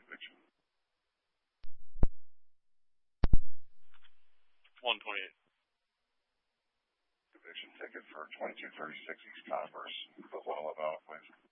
conviction. 128. Conviction ticket for 2236 East Commerce. Put 111 on it, please.